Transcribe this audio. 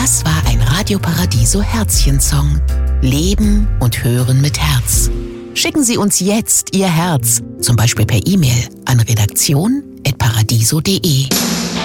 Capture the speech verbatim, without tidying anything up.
Das war ein Radio Paradiso Herzchen-Song. Leben und Hören mit Herz. Schicken Sie uns jetzt Ihr Herz, zum Beispiel per E-Mail an redaktion at paradiso punkt de.